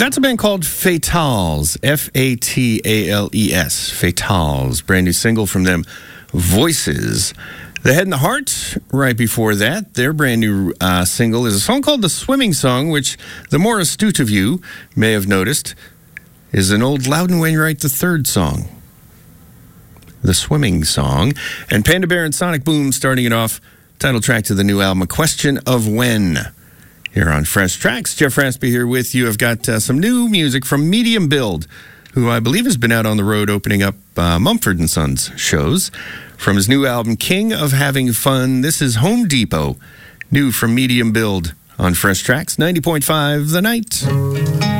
That's a band called Fatales, Fatales, Fatales. Brand new single from them, Voices. The Head and the Heart, right before that, their brand new single is a song called The Swimming Song, which the more astute of you may have noticed is an old Loudon Wainwright III song. The Swimming Song. And Panda Bear and Sonic Boom starting it off, title track to the new album, A Question of When. Here on Fresh Tracks, Jeff Raspy here with you. I've got some new music from Medium Build, who I believe has been out on the road opening up Mumford & Sons shows. From his new album, King of Having Fun, this is Home Depot, new from Medium Build on Fresh Tracks, 90.5 The Night.